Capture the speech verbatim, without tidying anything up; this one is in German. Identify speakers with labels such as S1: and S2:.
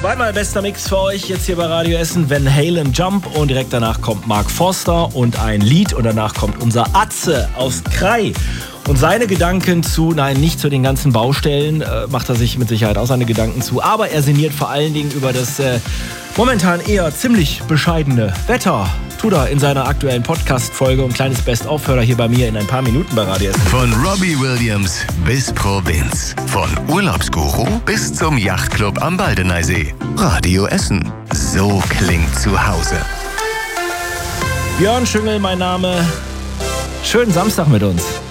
S1: Zweimal bester Mix für euch jetzt hier bei Radio Essen. Van Halen Jump und direkt danach kommt Mark Forster und ein Lied und danach kommt unser Atze aus Krai. Und seine Gedanken zu, nein, nicht zu den ganzen Baustellen, äh, macht er sich mit Sicherheit auch seine Gedanken zu, aber er sinniert vor allen Dingen über das äh, momentan eher ziemlich bescheidene Wetter. Tut er in seiner aktuellen Podcast-Folge und kleines Best-of hört er hier bei mir in ein paar Minuten bei Radio Essen.
S2: Von Robbie Williams bis Provinz, von Urlaubsguru bis zum Yachtclub am Baldeneysee. Radio Essen, so klingt zu Hause.
S1: Björn Schüngel, mein Name. Schönen Samstag mit uns.